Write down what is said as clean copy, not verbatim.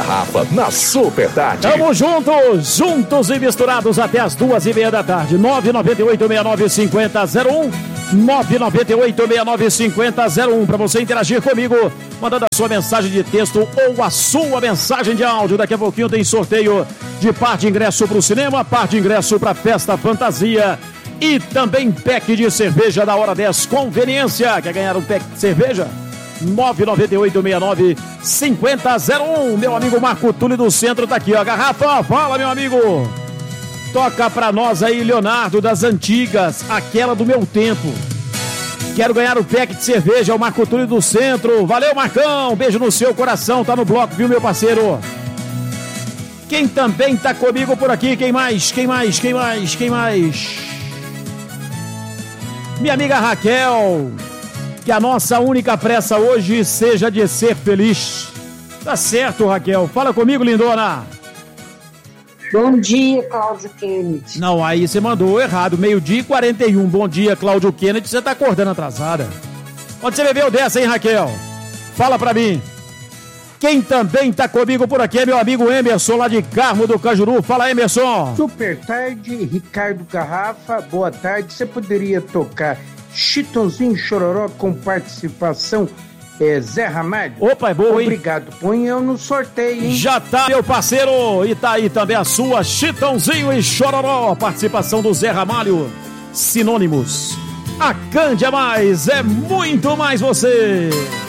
garrafa na Super Tarde. Tamo juntos e misturados até as 2:30 da tarde. 998-695001. 998-695001. Para você interagir comigo, mandando a sua mensagem de texto ou a sua mensagem de áudio. Daqui a pouquinho tem sorteio de par de ingresso para o cinema, par de ingresso para Festa Fantasia e também pack de cerveja da Hora 10 Conveniência. Quer ganhar um pack de cerveja? 998-695001. Meu amigo Marco Túlio do Centro tá aqui, ó. Garrafa, fala, meu amigo. Toca pra nós aí, Leonardo, das antigas, aquela do meu tempo. Quero ganhar o pack de cerveja, o Marco Túlio do Centro. Valeu, Marcão, beijo no seu coração, tá no bloco, viu, meu parceiro? Quem também tá comigo por aqui, quem mais? Minha amiga Raquel. Que a nossa única pressa hoje seja de ser feliz. Tá certo, Raquel. Fala comigo, lindona. Bom dia, Cláudio Kennedy. Não, aí você mandou errado. 12:41. Bom dia, Cláudio Kennedy. Você tá acordando atrasada. Onde você bebeu dessa, hein, Raquel? Fala pra mim. Quem também tá comigo por aqui é meu amigo Emerson, lá de Carmo do Cajuru. Fala, Emerson. Super tarde, Ricardo Garrafa. Boa tarde. Você poderia tocar Chitãozinho Chororó com participação Zé Ramalho? Opa, é boa, hein? Obrigado. Põe eu no sorteio, hein? Já tá, meu parceiro. E tá aí também a sua Chitãozinho e Chororó. Participação do Zé Ramalho. Sinônimos. A Cândia Mais é muito mais você.